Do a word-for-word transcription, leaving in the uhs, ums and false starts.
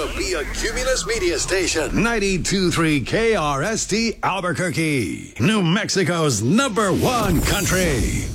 to be a Cumulus media station. ninety-two point three K R S T Albuquerque, New Mexico's number one country.